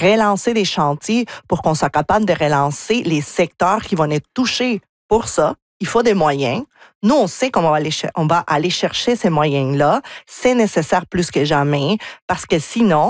relancer des chantiers pour qu'on soit capable de relancer les secteurs qui vont être touchés. Pour ça, il faut des moyens. Nous, on sait qu'on on va aller chercher ces moyens-là. C'est nécessaire plus que jamais parce que sinon,